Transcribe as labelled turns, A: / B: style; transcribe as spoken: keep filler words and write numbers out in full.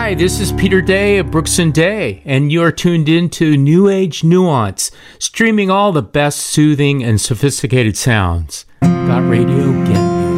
A: Hi, this is Peter Day of Brooks and Day, and you're tuned in to New Age Nuance, streaming all the best soothing and sophisticated sounds. Got radio? Get